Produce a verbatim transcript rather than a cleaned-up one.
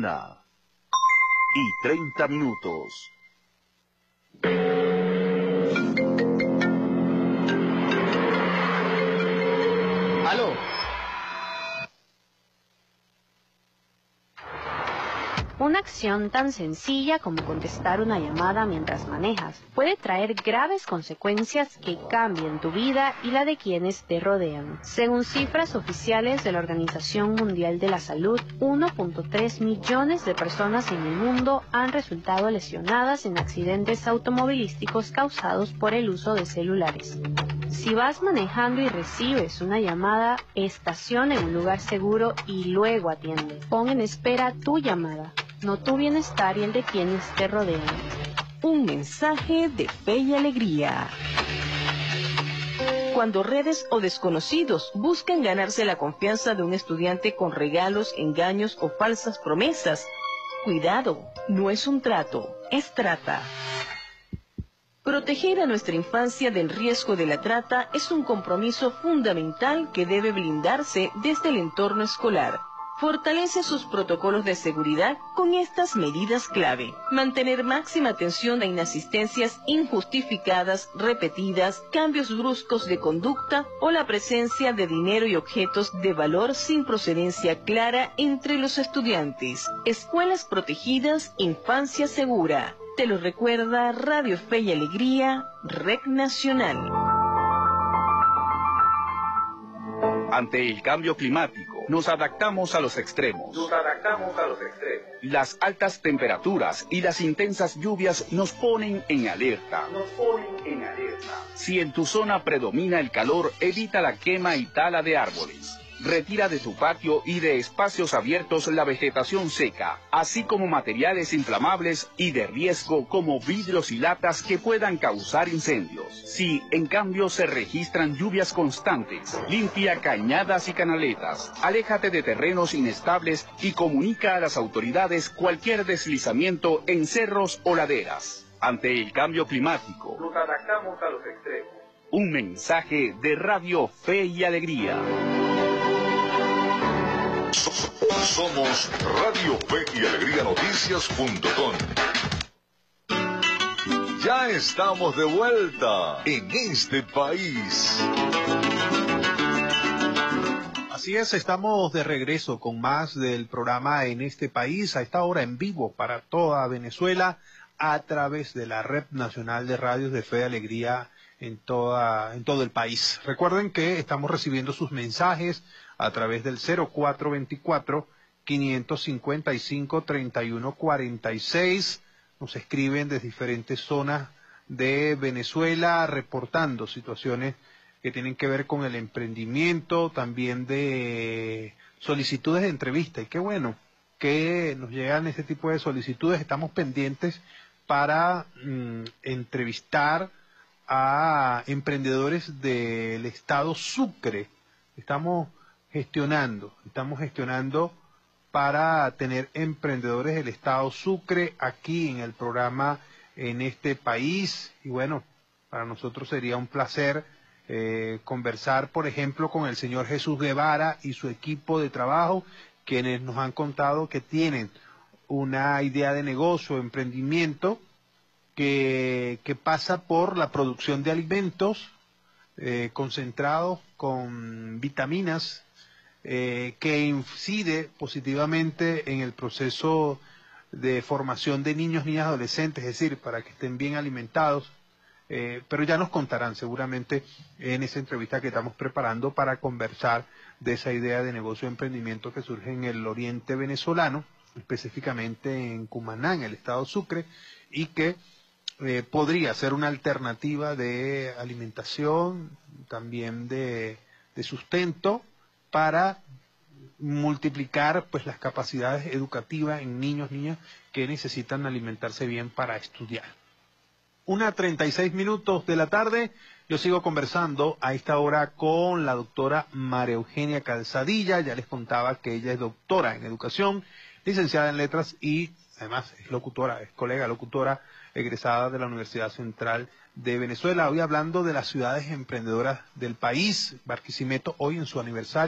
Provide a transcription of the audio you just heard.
una y treinta minutos. ¡Aló! Una acción tan sencilla como contestar una llamada mientras manejas puede traer graves consecuencias que cambien tu vida y la de quienes te rodean. Según cifras oficiales de la Organización Mundial de la Salud, uno punto tres millones de personas en el mundo han resultado lesionadas en accidentes automovilísticos causados por el uso de celulares. Si vas manejando y recibes una llamada, estaciona en un lugar seguro y luego atiende. Pon en espera tu llamada, no tu bienestar y el de quienes te rodean. Un mensaje de fe y alegría. Cuando redes o desconocidos buscan ganarse la confianza de un estudiante con regalos, engaños o falsas promesas, cuidado, no es un trato, es trata. Proteger a nuestra infancia del riesgo de la trata es un compromiso fundamental que debe blindarse desde el entorno escolar. Fortalece sus protocolos de seguridad con estas medidas clave. Mantener máxima atención a inasistencias injustificadas, repetidas, cambios bruscos de conducta o la presencia de dinero y objetos de valor sin procedencia clara entre los estudiantes. Escuelas protegidas, infancia segura. Te lo recuerda Radio Fe y Alegría, Red Nacional. Ante el cambio climático, nos adaptamos a los extremos. Nos adaptamos a los extremos. Las altas temperaturas y las intensas lluvias nos ponen en alerta. Nos ponen en alerta. Si en tu zona predomina el calor, evita la quema y tala de árboles. Retira de tu patio y de espacios abiertos la vegetación seca, así como materiales inflamables y de riesgo como vidrios y latas que puedan causar incendios. Si, en cambio, se registran lluvias constantes, limpia cañadas y canaletas, aléjate de terrenos inestables y comunica a las autoridades cualquier deslizamiento en cerros o laderas. Ante el cambio climático, nos adaptamos a los extremos. Un mensaje de Radio Fe y Alegría. Somos Radio Fe y Alegría Noticias punto com. Ya estamos de vuelta en este país. Así es, estamos de regreso con más del programa En este país, a esta hora en vivo para toda Venezuela, a través de la Red Nacional de Radios de Fe y Alegría en toda, en todo el país. Recuerden que estamos recibiendo sus mensajes a través del cero cuatro veinticuatro, quinientos cincuenta y cinco, treinta y uno cuarenta y seis. Nos escriben de diferentes zonas de Venezuela reportando situaciones que tienen que ver con el emprendimiento, también de solicitudes de entrevista. Y qué bueno que nos llegan ese tipo de solicitudes. Estamos pendientes para mm, entrevistar a emprendedores del estado Sucre. Estamos gestionando, estamos gestionando para tener emprendedores del estado Sucre aquí en el programa En este país. Y bueno, para nosotros sería un placer eh, conversar, por ejemplo, con el señor Jesús Guevara y su equipo de trabajo, quienes nos han contado que tienen una idea de negocio, emprendimiento, que, que pasa por la producción de alimentos eh, concentrados con vitaminas, eh, que incide positivamente en el proceso de formación de niños, niñas, adolescentes, es decir, para que estén bien alimentados. Eh, pero ya nos contarán seguramente en esa entrevista que estamos preparando para conversar de esa idea de negocio de emprendimiento que surge en el oriente venezolano, específicamente en Cumaná, en el estado Sucre, y que eh, podría ser una alternativa de alimentación, también de, de sustento, para multiplicar pues las capacidades educativas en niños, niñas que necesitan alimentarse bien para estudiar. Una treinta y seis minutos de la tarde, yo sigo conversando a esta hora con la doctora María Eugenia Calzadilla. Ya les contaba que ella es doctora en educación, licenciada en letras y además es locutora, es colega locutora egresada de la Universidad Central de Venezuela. Hoy hablando de las ciudades emprendedoras del país, Barquisimeto hoy en su aniversario.